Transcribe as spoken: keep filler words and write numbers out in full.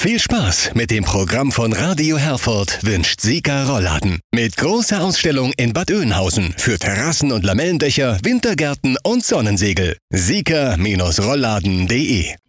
Viel Spaß mit dem Programm von Radio Herford wünscht Sika Rollladen. Mit großer Ausstellung in Bad Oeynhausen für Terrassen und Lamellendächer, Wintergärten und Sonnensegel. sika Rollladen punkt de